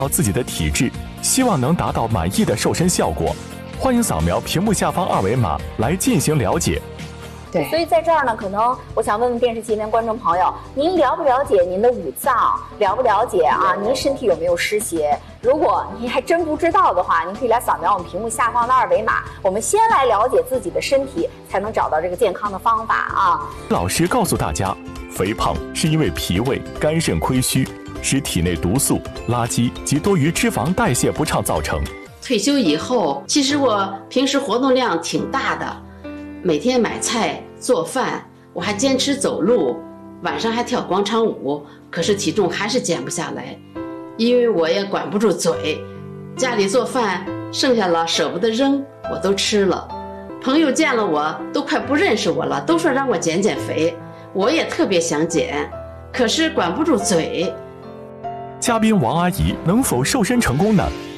自己的体质，希望能达到满意的瘦身效果，欢迎扫描屏幕下方二维码来进行了解。 对，所以在这儿呢，可能我想问问电视机前观众朋友，您了不了解您的五脏？了不了解啊？您身体有没有湿邪？如果您还真不知道的话，您可以来扫描我们屏幕下方的二维码。我们先来了解自己的身体，才能找到这个健康的方法啊。 老师告诉大家，肥胖是因为脾胃、肝肾亏虚，使体内毒素、垃圾及多余脂肪代谢不畅造成。 退休以后，其实我平时活动量挺大的，每天买菜做饭，我还坚持走路，晚上还跳广场舞，可是体重还是减不下来，因为我也管不住嘴，家里做饭剩下了舍不得扔，我都吃了。朋友见了我都快不认识我了，都说让我减减肥，我也特别想减，可是管不住嘴。 嘉宾王阿姨能否瘦身成功呢？